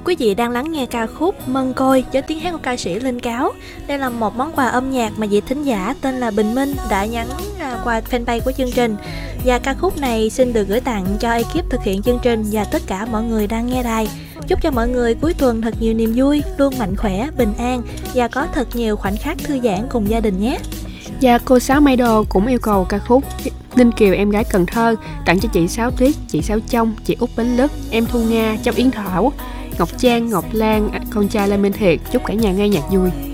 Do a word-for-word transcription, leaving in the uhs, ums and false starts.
Quý vị đang lắng nghe ca khúc Mân Côi với tiếng hát của ca sĩ Linh Cáo. Đây là một món quà âm nhạc mà vị thính giả tên là Bình Minh đã nhắn qua fanpage của chương trình. Và ca khúc này xin được gửi tặng cho ekip thực hiện chương trình và tất cả mọi người đang nghe đài. Chúc cho mọi người cuối tuần thật nhiều niềm vui, luôn mạnh khỏe, bình an và có thật nhiều khoảnh khắc thư giãn cùng gia đình nhé. Và cô Sáu Mai Đồ cũng yêu cầu ca khúc Ninh Kiều Em Gái Cần Thơ tặng cho chị Sáu Tuyết, chị Sáu Trong, chị Út Bến Lức, em Thu Nga, Châu Yến Thảo, Ngọc Trang, Ngọc Lan, con trai Lê Minh Thiệt. Chúc cả nhà nghe nhạc vui.